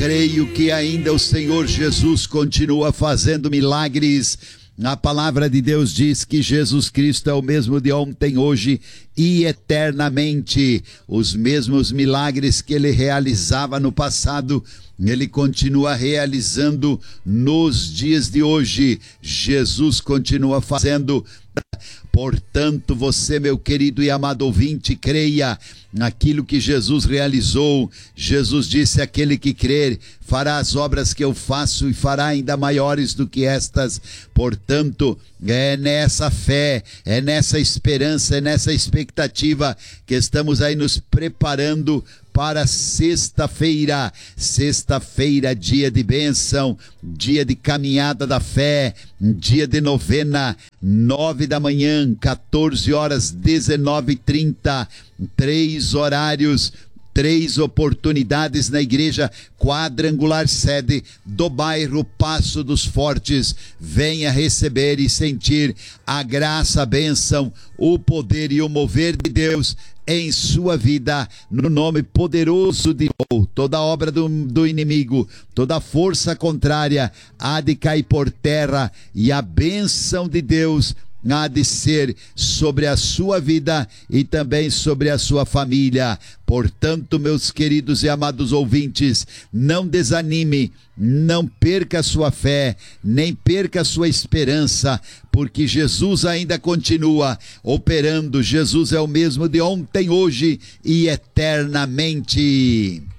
creio que ainda o Senhor Jesus continua fazendo milagres. A palavra de Deus diz que Jesus Cristo é o mesmo de ontem, hoje e eternamente. Os mesmos milagres que ele realizava no passado, ele continua realizando nos dias de hoje. Jesus continua fazendo. Portanto, você, meu querido e amado ouvinte, creia naquilo que Jesus realizou. Jesus disse: aquele que crer fará as obras que eu faço e fará ainda maiores do que estas. Portanto, é nessa fé, é nessa esperança, é nessa expectativa que estamos aí nos preparando para sexta-feira. Sexta-feira, dia de bênção, dia de caminhada da fé, dia de novena, 9 da manhã, 14 horas, 19h30, 3 horários, 3 oportunidades na igreja quadrangular sede do bairro Passo dos Fortes. Venha receber e sentir a graça, a bênção, o poder e o mover de Deus em sua vida, no nome poderoso de Deus. Toda obra do inimigo, toda força contrária há de cair por terra, e a bênção de Deus há de ser sobre a sua vida e também sobre a sua família. Portanto, meus queridos e amados ouvintes, não desanime, não perca a sua fé, nem perca a sua esperança, porque Jesus ainda continua operando. Jesus é o mesmo de ontem, hoje e eternamente.